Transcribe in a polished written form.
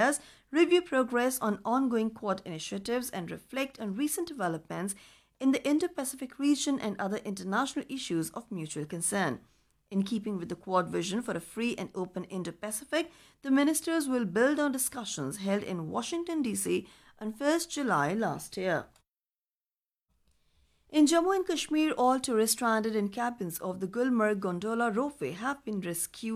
areas, review progress on ongoing Quad initiatives, and reflect on recent developments in the Indo-Pacific region and other international issues of mutual concern. In keeping with the Quad vision for a free and open Indo-Pacific, the ministers will build on discussions held in Washington, D.C. on 1st July last year. In Jammu and Kashmir, all tourists stranded in cabins of the Gulmarg Gondola ropeway have been rescued